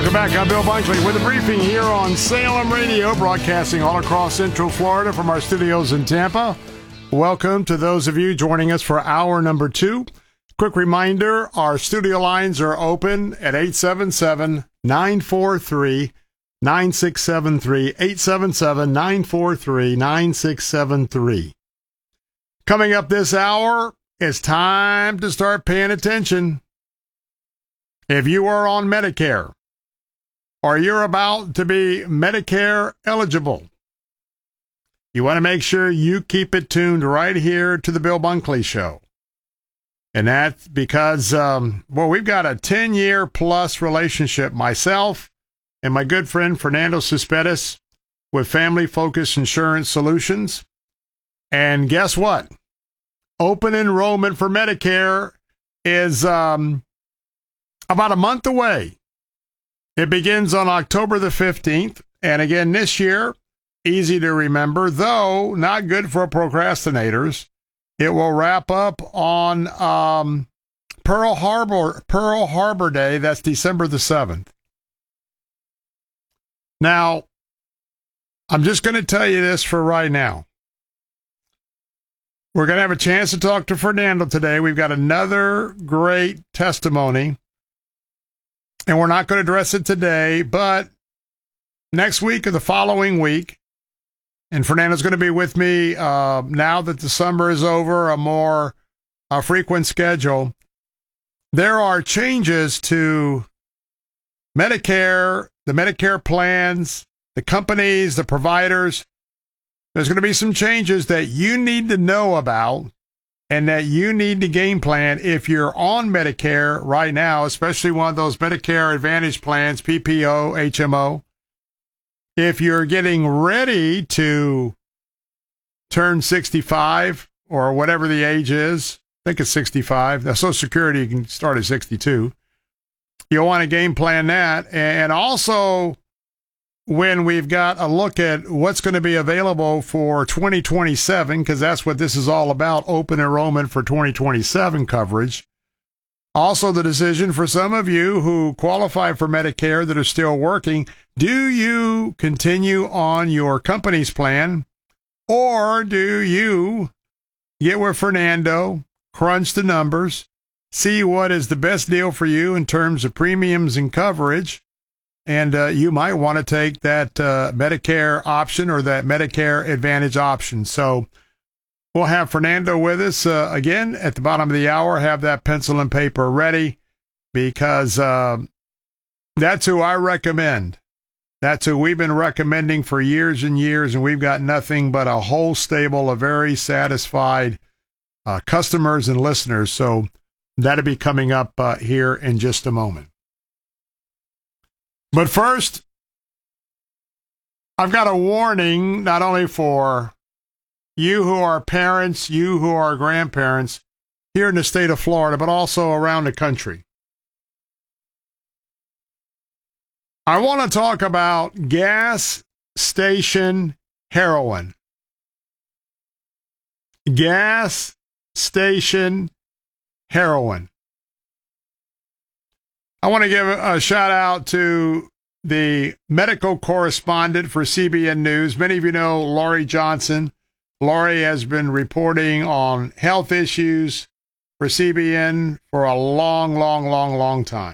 Welcome back. I'm Bill Bunkley with a briefing here on Salem Radio, broadcasting all across Central Florida from our studios in Tampa. Welcome to those of you joining us for hour number 2. Quick reminder, our studio lines are open at 877-943-9673, 877-943-9673. Coming up this hour, it's time to start paying attention. If you are on Medicare, or you're about to be Medicare eligible, you want to make sure you keep it tuned right here to the Bill Bunkley Show. And that's because, we've got a 10-year plus relationship, myself and my good friend Fernando Cespedes with Family Focus Insurance Solutions. And guess what? Open enrollment for Medicare is about a month away. It begins on October the 15th. And again, this year, easy to remember, though not good for procrastinators. It will wrap up on Pearl Harbor Day. That's December the 7th. Now, I'm just going to tell you this for right now. We're going to have a chance to talk to Fernando today. We've got another great testimony. And we're not going to address it today, but next week or the following week, and Fernando's going to be with me now that the summer is over, a more frequent schedule. There are changes to Medicare, the Medicare plans, the companies, the providers. There's going to be some changes that you need to know about and that you need to game plan if you're on Medicare right now, especially one of those Medicare Advantage plans, PPO, HMO. If you're getting ready to turn 65 or whatever the age is, I think it's 65. The Social Security, you can start at 62. You'll want to game plan that. And also, when we've got a look at what's going to be available for 2027, because that's what this is all about, open enrollment for 2027 coverage. Also, the decision for some of you who qualify for Medicare that are still working, do you continue on your company's plan, or do you get with Fernando, crunch the numbers, see what is the best deal for you in terms of premiums and coverage, and you might want to take that Medicare option or that Medicare Advantage option. So we'll have Fernando with us again at the bottom of the hour. Have that pencil and paper ready, because that's who I recommend. That's who we've been recommending for years and years, and we've got nothing but a whole stable of very satisfied customers and listeners. So that'll be coming up here in just a moment. But first, I've got a warning not only for you who are parents, you who are grandparents here in the state of Florida, but also around the country. I want to talk about gas station heroin. Gas station heroin. I want to give a shout out to the medical correspondent for CBN News. Many of you know Laurie Johnson. Laurie has been reporting on health issues for CBN for a long time.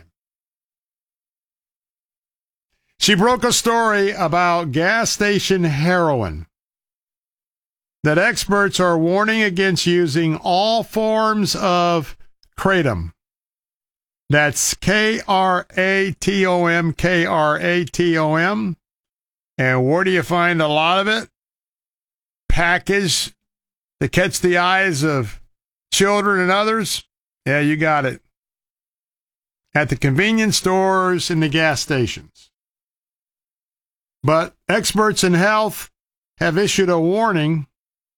She broke a story about gas station heroin that experts are warning against using all forms of kratom. That's Kratom, Kratom. And where do you find a lot of it? Packaged to catch the eyes of children and others? Yeah, you got it. At the convenience stores and the gas stations. But experts in health have issued a warning.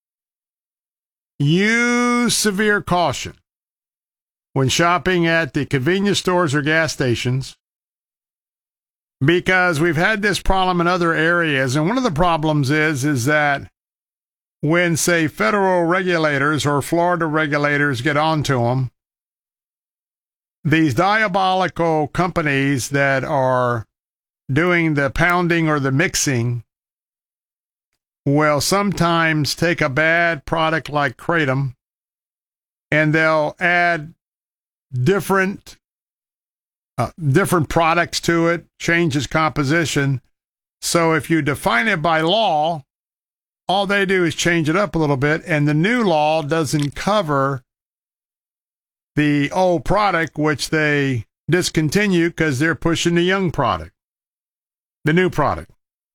Use severe caution when shopping at the convenience stores or gas stations, because we've had this problem in other areas. And one of the problems is that when, say, federal regulators or Florida regulators get onto them, these diabolical companies that are doing the pounding or the mixing will sometimes take a bad product like Kratom and they'll add different products to it, change its composition. So if you define it by law, all they do is change it up a little bit, and the new law doesn't cover the old product, which they discontinue because they're pushing the young product, the new product.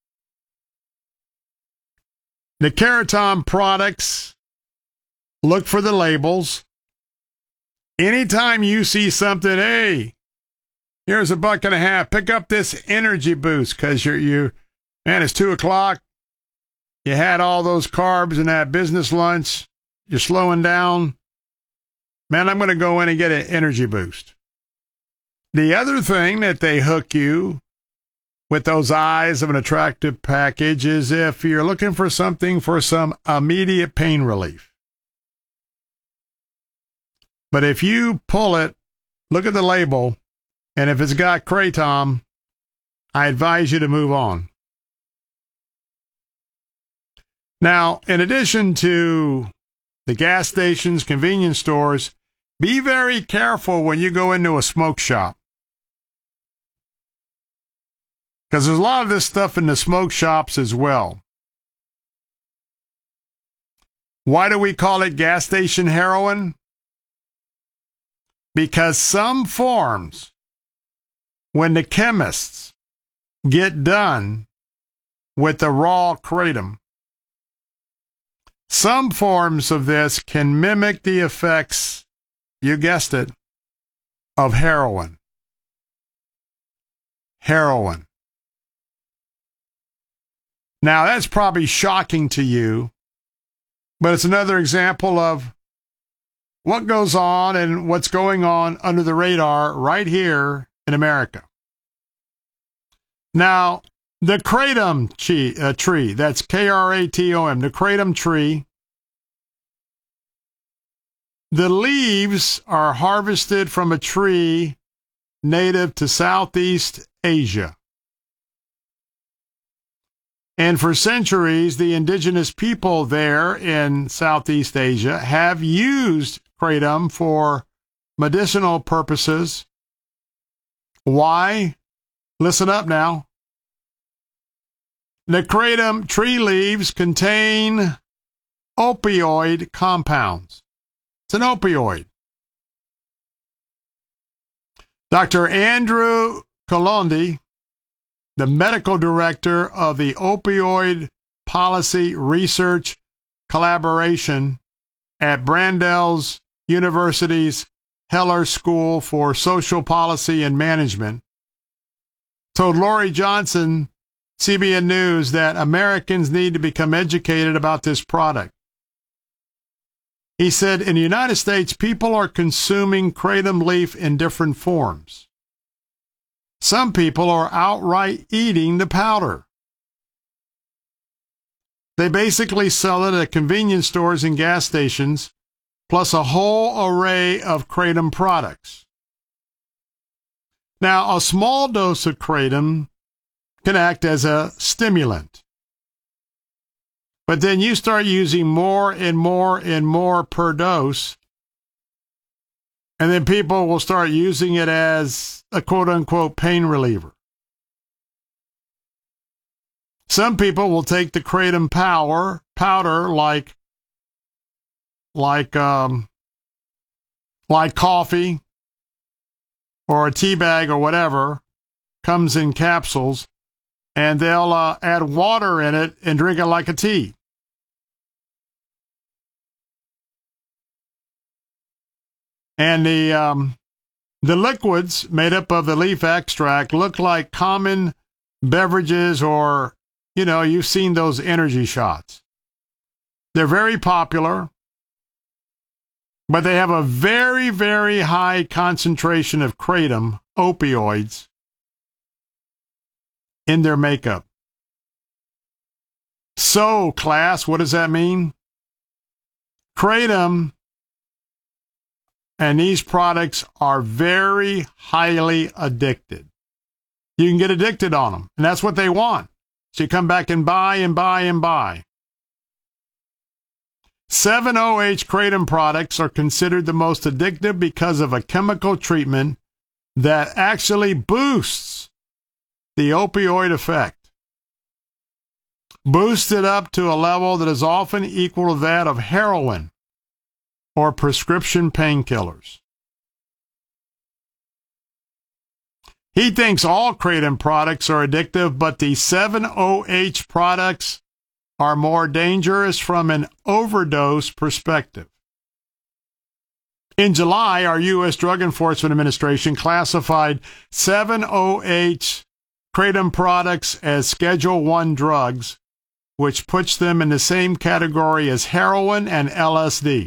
The Kratom products, look for the labels. Anytime you see something, hey, here's $1.50, pick up this energy boost because man, it's 2:00. You had all those carbs in that business lunch. You're slowing down. Man, I'm going to go in and get an energy boost. The other thing that they hook you with those eyes of an attractive package is if you're looking for something for some immediate pain relief. But if you pull it, look at the label, and if it's got Kratom, I advise you to move on. Now, in addition to the gas stations, convenience stores, be very careful when you go into a smoke shop. Because there's a lot of this stuff in the smoke shops as well. Why do we call it gas station heroin? Because some forms, when the chemists get done with the raw Kratom, some forms of this can mimic the effects, you guessed it, of heroin. Heroin. Now, that's probably shocking to you, but it's another example of what goes on and what's going on under the radar right here in America. Now, the Kratom tree, that's Kratom, the Kratom tree, the leaves are harvested from a tree native to Southeast Asia. And for centuries, the indigenous people there in Southeast Asia have used Kratom for medicinal purposes. Why? Listen up now. The Kratom tree leaves contain opioid compounds. It's an opioid. Dr. Andrew Colondi, the medical director of the Opioid Policy Research Collaboration at Brandeis University's Heller School for Social Policy and Management, told Lori Johnson, CBN News, that Americans need to become educated about this product. He said, in the United States, people are consuming Kratom leaf in different forms. Some people are outright eating the powder. They basically sell it at convenience stores and gas stations, plus a whole array of Kratom products. Now, a small dose of Kratom can act as a stimulant. But then you start using more and more and more per dose, and then people will start using it as a quote-unquote pain reliever. Some people will take the Kratom powder like coffee or a tea bag or whatever, comes in capsules, and they'll add water in it and drink it like a tea. And the liquids made up of the leaf extract look like common beverages, or, you know, you've seen those energy shots. They're very popular, but they have a very, very high concentration of Kratom opioids in their makeup. So, class, what does that mean? Kratom and these products are very highly addicted. You can get addicted on them, and that's what they want. So you come back and buy and buy and buy. 7-OH Kratom products are considered the most addictive because of a chemical treatment that actually boosts the opioid effect. Boosts it up to a level that is often equal to that of heroin or prescription painkillers. He thinks all Kratom products are addictive, but the 7-OH products are more dangerous from an overdose perspective. In July, our U.S. Drug Enforcement Administration classified 7-OH Kratom products as Schedule I drugs, which puts them in the same category as heroin and LSD.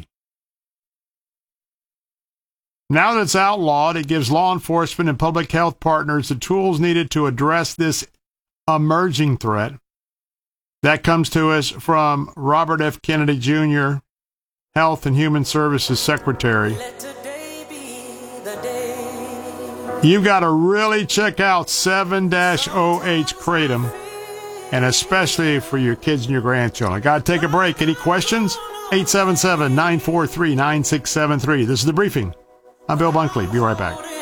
Now that it's outlawed, it gives law enforcement and public health partners the tools needed to address this emerging threat. That comes to us from Robert F. Kennedy Jr., Health and Human Services Secretary. You've got to really check out 7-OH Kratom, and especially for your kids and your grandchildren. Got to take a break. Any questions? 877-943-9673. This is The Briefing. I'm Bill Bunkley. Be right back.